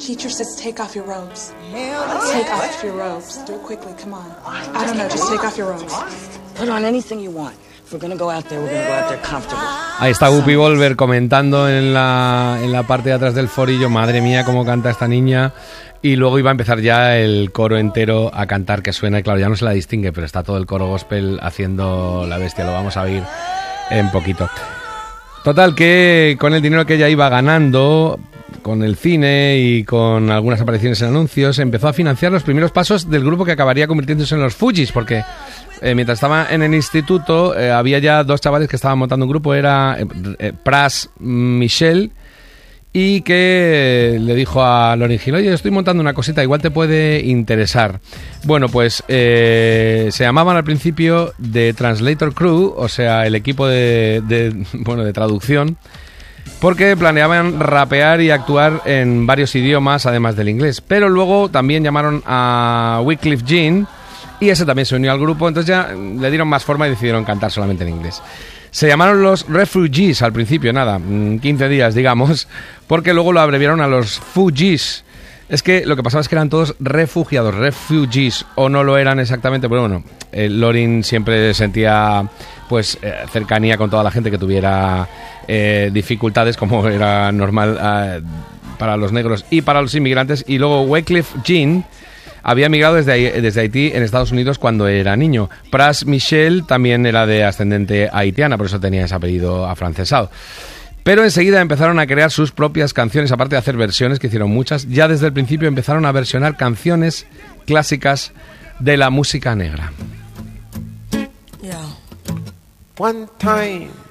Teacher says take off your robes. Take off your robes. Do it quickly, come on. I don't know, just take off your robes. Put on anything you want. If we're gonna go out there, we're gonna go out there comfortable. Ahí está Whoopi Goldberg comentando en la parte de atrás del forillo. Madre mía, cómo canta esta niña. Y luego iba a empezar ya el coro entero a cantar, que suena, y claro, ya no se la distingue, pero está todo el coro gospel haciendo la bestia. Lo vamos a oír en poquito. Total, que con el dinero que ella iba ganando, con el cine y con algunas apariciones en anuncios, empezó a financiar los primeros pasos del grupo que acabaría convirtiéndose en los Fugees, porque mientras estaba en el instituto había ya dos chavales que estaban montando un grupo, era Pras Michel, y que le dijo a Lauryn Hill: oye, estoy montando una cosita, igual te puede interesar. Bueno, pues se llamaban al principio The Translator Crew, o sea, el equipo de traducción, porque planeaban rapear y actuar en varios idiomas, además del inglés. Pero luego también llamaron a Wyclef Jean, y ese también se unió al grupo, entonces ya le dieron más forma y decidieron cantar solamente en inglés. Se llamaron los Refugees al principio, 15 días, digamos, porque luego lo abreviaron a los Fugees. Es que lo que pasaba es que eran todos refugiados, refugees, o no lo eran exactamente, pero bueno, Lauryn siempre sentía pues cercanía con toda la gente que tuviera dificultades, como era normal para los negros y para los inmigrantes. Y luego Wyclef Jean había emigrado desde Haití en Estados Unidos cuando era niño. Pras Michel también era de ascendente haitiana, por eso tenía ese apellido afrancesado. Pero enseguida empezaron a crear sus propias canciones, aparte de hacer versiones, que hicieron muchas. Ya desde el principio empezaron a versionar canciones clásicas de la música negra. One time